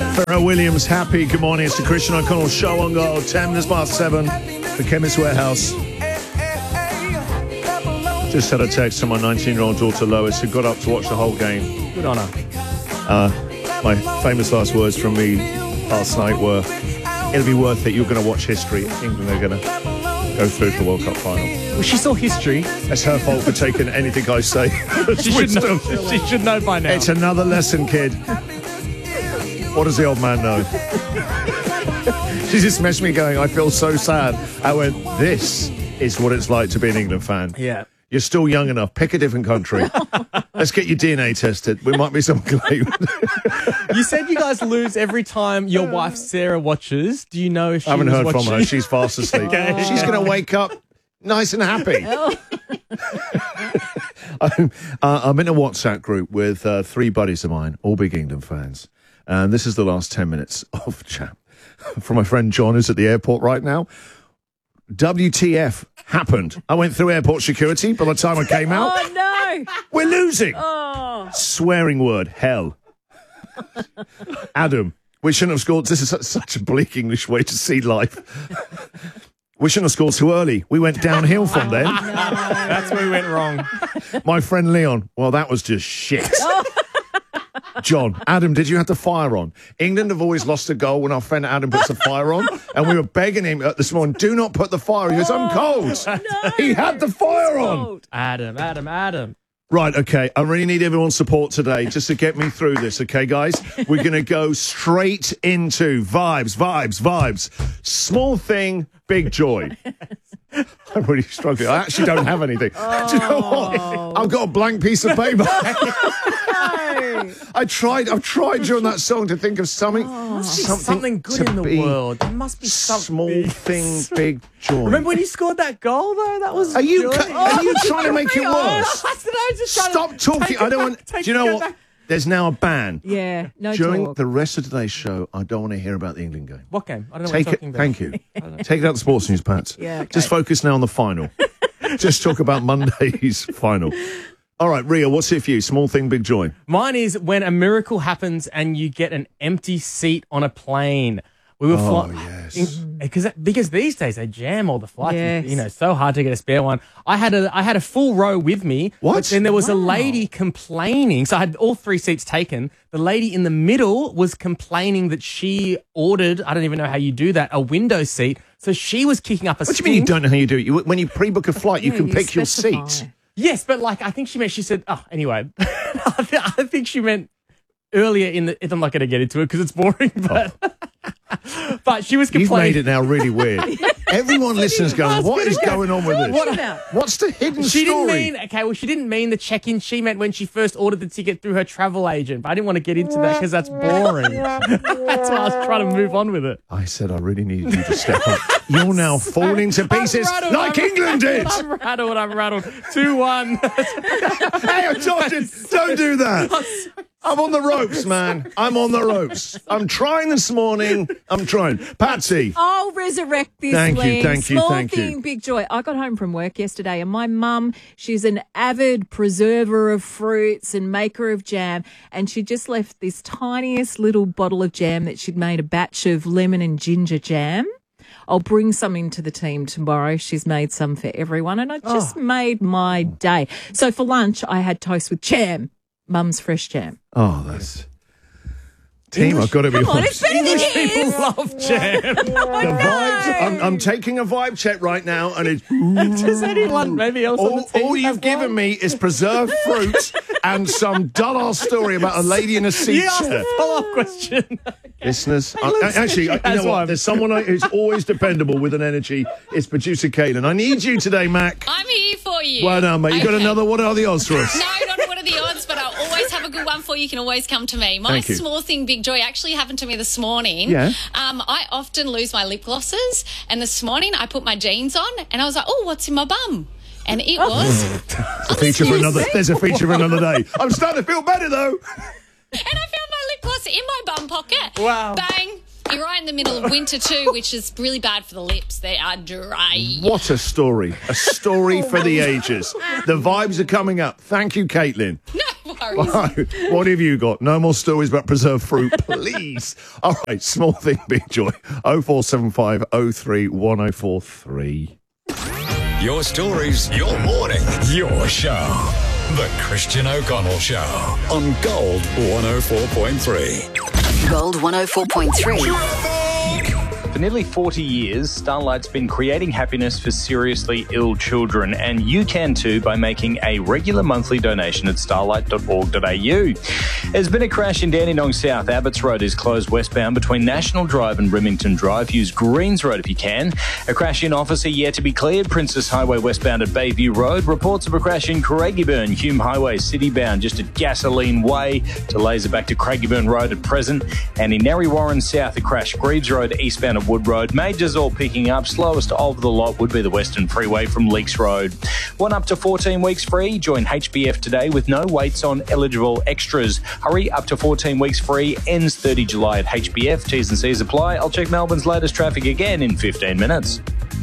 Pharrell Williams, Happy. Good morning. It's the Christian O'Connell Show on Go. 10 minutes past 7. The Chemist Warehouse. Just had a text from my 19-year-old daughter Lois, who got up to watch the whole game. Good on her. My famous last words from me last night were, it'll be worth it. You're going to watch history. England are going to go through to the World Cup final. Well, she saw history. It's her fault for taking anything I say. She should know by now. It's another lesson, kid. What does the old man know? She just messaged me going, I feel so sad. I went, this is what it's like to be an England fan. Yeah. You're still young enough. Pick a different country. Let's get your DNA tested. We might be some claim. You said you guys lose every time your wife Sarah watches. Do you know if she I haven't heard watching? from her. She's fast asleep. Okay. She's going to wake up nice and happy. I'm in a WhatsApp group with 3 buddies of mine, all big England fans. And this is the last 10 minutes of chat from my friend John, who's at the airport right now. WTF happened. I went through airport security by the time I came out. Oh, no. We're losing. Oh. Swearing word, hell. Adam, we shouldn't have scored. This is such a bleak English way to see life. We shouldn't have scored too early. We went downhill from then. No. That's where we went wrong. My friend Leon, well, that was just shit. John, Adam, did you have the fire on? England have always lost a goal when our friend Adam puts the fire on, and we were begging him this morning, do not put the fire. He goes, I'm cold. No. He had the fire on. Adam. Right, okay, I really need everyone's support today just to get me through this, okay, guys? We're going to go straight into vibes. Small thing, big joy. I'm really struggling. I actually don't have anything. Do you know what? I've got a blank piece of paper. I've tried during that song to think of something. Something good in the world. There must be something. Small thing, big joy. Remember when you scored that goal, though? That was Are you joy. trying to make it worse? Stop talking. I don't want. Do you know what? There's now a ban. Yeah, no During talk. the rest of today's show, I don't want to hear about the England game. What game? I don't know Take what it. you're talking Thank about. you. Take it out the sports news, Pat. Yeah, okay. Just focus now on the final. Just talk about Monday's final. All right, Ria, what's it for you? Small thing, big joy. Mine is when a miracle happens and you get an empty seat on a plane. We were flying. Yes. Because these days they jam all the flights. Yes. You know, so hard to get a spare one. I had a full row with me. What? But then there was a lady complaining. So I had all 3 seats taken. The lady in the middle was complaining that she ordered, I don't even know how you do that, a window seat. So she was kicking up a What do you mean you don't know how you do it? When you pre-book a flight, you Yeah, can you pick your specify. seat. Yes, but like I think she said, oh, anyway. I think she meant earlier in the, I'm not going to get into it because it's boring, but but she was You've complaining. made it now really weird. Everyone listening's going, what is going on with this? about? What's the hidden She story? she didn't mean the check-in. She meant when she first ordered the ticket through her travel agent. But I didn't want to get into that because that's boring. That's why I was trying to move on with it. I said I really needed you to step up. You're now falling to pieces like England did. I'm rattled. 2-1. Hey, I'm talking. Don't do that. I'm on the ropes, man. I'm on the ropes. I'm trying this morning. I'm trying. Patsy. I'll resurrect this, Thank you, Liam. thank you, Small thank you. thing, big joy. I got home from work yesterday and my mum, she's an avid preserver of fruits and maker of jam, and she just left this tiniest little bottle of jam that she'd made a batch of lemon and ginger jam. I'll bring some into the team tomorrow. She's made some for everyone, and I just made my day. So for lunch, I had toast with jam, mum's fresh jam. Oh, that's... Team, I've got to be Come on, honest. it's better than People his. love jam. The vibes, I'm taking a vibe check right now, and it's... Does anyone maybe else on the team All have you've given one? me is preserved fruit and some dull-ass story about a lady in a seat You asked chair. a follow-up question. Listeners, looks actually, like you he know has what? one. There's someone who's always dependable with an energy. It's producer Caitlin. I need you today, Mac. I'm here for you. Well done, mate. You got Okay. another. What are the odds for us? No, not what are the odds, but I'll always have a good one for you. You can always come to me. My Thank you. small thing, big joy, actually happened to me this morning. Yeah. I often lose my lip glosses, and this morning I put my jeans on, and I was like, oh, what's in my bum? And it was... There's a feature for another. There's a feature for another day. I'm starting to feel better though. And I found my lip gloss in my bum pocket. Wow. Bang. You're right in the middle of winter too, which is really bad for the lips. They are dry. What a story! A story for the ages. The vibes are coming up. Thank you, Caitlin. No worries. worries. What have you got? No more stories about preserved fruit, please. All right, small thing, big joy. 0475 03 1043. Your stories, your morning, your show. The Christian O'Connell Show on Gold 104.3. Gold 104.3. For nearly 40 years, Starlight's been creating happiness for seriously ill children, and you can too by making a regular monthly donation at starlight.org.au. There's been a crash in Dandenong South. Abbots Road is closed westbound between National Drive and Remington Drive. Use Greens Road if you can. A crash in Officer yet to be cleared. Princess Highway westbound at Bayview Road. Reports of a crash in Craigieburn. Hume Highway citybound just at Gasoline Way. Delays are back to Craigieburn Road at present. And in Narre Warren South, a crash. Greaves Road eastbound at Wood Road. Majors all picking up. Slowest of the lot would be the Western Freeway from Leaks Road. 1 up to 14 weeks free. Join HBF today with no waits on eligible extras. Hurry, up to 14 weeks free. Ends 30 July at HBF. T's and C's apply. I'll check Melbourne's latest traffic again in 15 minutes.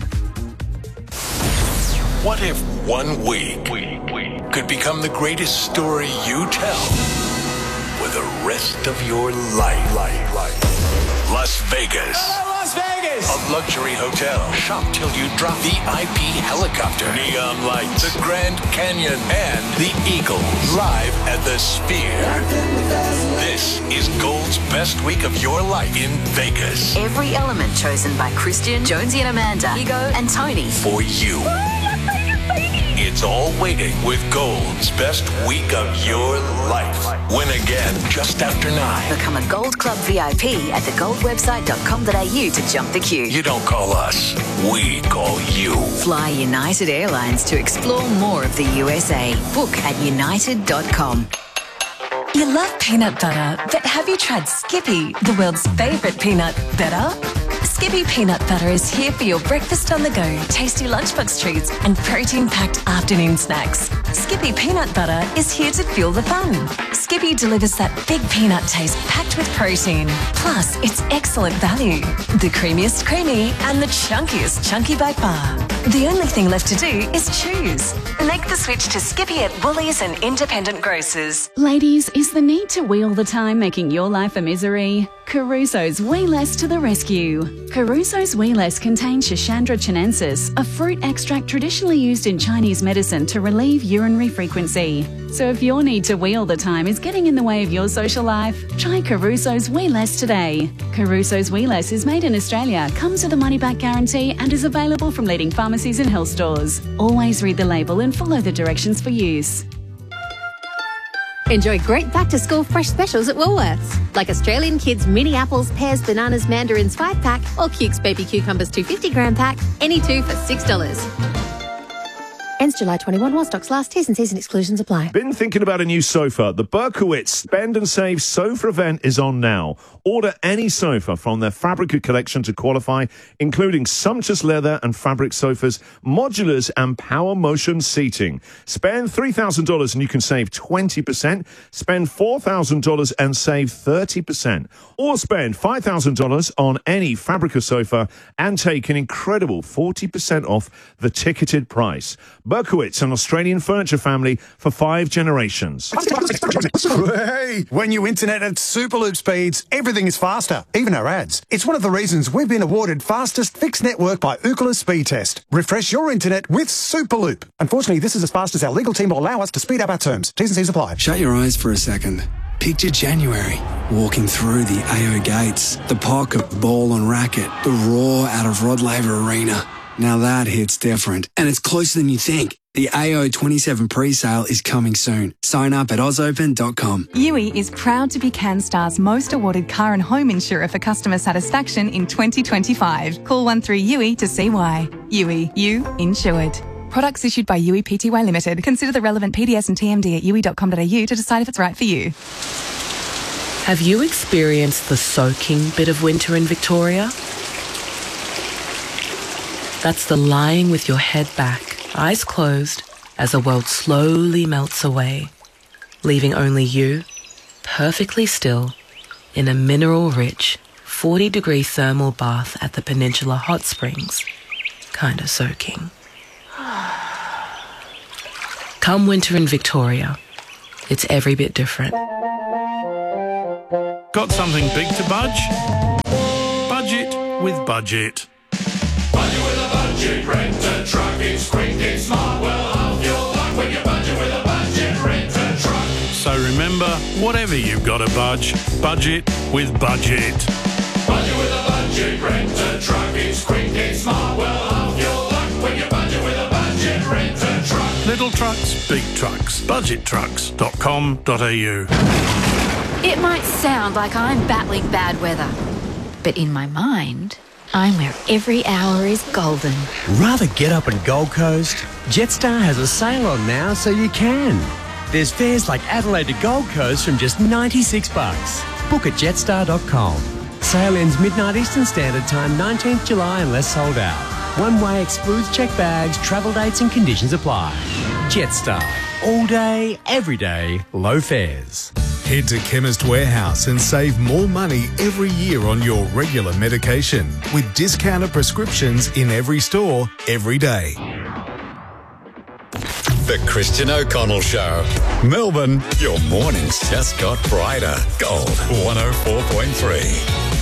What if 1 week could become the greatest story you tell for the rest of your life? Las Vegas. Las Vegas! A luxury hotel. Shop till you drop. VIP helicopter. Neon lights. The Grand Canyon. And the Eagles. Live at the Sphere. This is Gold's best week of your life in Vegas. Every element chosen by Christian, Jonesy and Amanda, Ego and Tony. For you. It's all waiting with Gold's best week of your life. Win again just after 9. Become a Gold Club VIP at thegoldwebsite.com.au to jump the queue. You don't call us, we call you. Fly United Airlines to explore more of the USA. Book at united.com. You love peanut butter, but have you tried Skippy, the world's favourite peanut butter? Skippy peanut butter is here for your breakfast on the go, tasty lunchbox treats and protein-packed afternoon snacks. Skippy peanut butter is here to fuel the fun. Skippy delivers that big peanut taste packed with protein. Plus, it's excellent value. The creamiest creamy and the chunkiest chunky by far. The only thing left to do is choose. Make the switch to Skippy at Woolies and independent grocers. Ladies, is the need to wheel the time making your life a misery? Caruso's Wee Less to the rescue. Caruso's Wee Less contains Schisandra chinensis, a fruit extract traditionally used in Chinese medicine to relieve urinary frequency. So if your need to wheel the time is getting in the way of your social life, try Caruso's Wee Less today. Caruso's Wee Less is made in Australia, comes with a money-back guarantee and is available from leading pharmacies and health stores. Always read the label and follow the directions for use. Enjoy great back-to-school fresh specials at Woolworths, like Australian Kids mini apples, pears, bananas, mandarins 5-pack or Cukes baby cucumbers 250-gram pack, any two for $6. Ends July 21 while stocks last. T's and C's and exclusions apply. Been thinking about a new sofa? The Berkowitz Spend and Save Sofa event is on now. Order any sofa from their Fabrica collection to qualify, including sumptuous leather and fabric sofas, modulars and power motion seating. Spend $3,000 and you can save 20%. Spend $4,000 and save 30%. Or spend $5,000 on any Fabrica sofa and take an incredible 40% off the ticketed price. Berkowitz, an Australian furniture family for 5 generations. Hey, when you internet at Superloop speeds, everything is faster, even our ads. It's one of the reasons we've been awarded fastest fixed network by Ookla Speed Test. Refresh your internet with Superloop. Unfortunately, this is as fast as our legal team will allow us to speed up our terms. T's and C's apply. Shut your eyes for a second. Picture January, walking through the AO gates, the pock of ball and racket, the roar out of Rod Laver Arena. Now that hits different, and it's closer than you think. The AO 27 pre-sale is coming soon. Sign up at ozopen.com. Yui is proud to be CanStar's most awarded car and home insurer for customer satisfaction in 2025. Call 13-YUI to see why. Yui, you insured. Products issued by Yui Pty Limited. Consider the relevant PDS and TMD at yui.com.au to decide if it's right for you. Have you experienced the soaking bit of winter in Victoria? That's the lying with your head back, eyes closed, as the world slowly melts away, leaving only you, perfectly still, in a mineral-rich, 40-degree thermal bath at the Peninsula Hot Springs, kinda soaking. Come winter in Victoria, it's every bit different. Got something big to budge? Budget with Budget. Budget with a budget, rent a truck. It's quick, it's smart, well half your luck when you budget with a budget, rent a truck. So remember, whatever you've got to budget with Budget. Budget with a budget, rent a truck. It's quick, it's smart, well half your luck when you budget with a budget, rent a truck. Little trucks, big trucks. Budgettrucks.com.au. It might sound like I'm battling bad weather, but in my mind, I'm where every hour is golden. Rather get up in Gold Coast? Jetstar has a sale on now, so you can. There's fares like Adelaide to Gold Coast from just $96. Book at jetstar.com. Sale ends midnight Eastern Standard Time, 19th July unless sold out. One way excludes check bags, travel dates and conditions apply. Jetstar. All day, every day, low fares. Head to Chemist Warehouse and save more money every year on your regular medication with discounted prescriptions in every store, every day. The Christian O'Connell Show. Melbourne, your mornings just got brighter. Gold 104.3.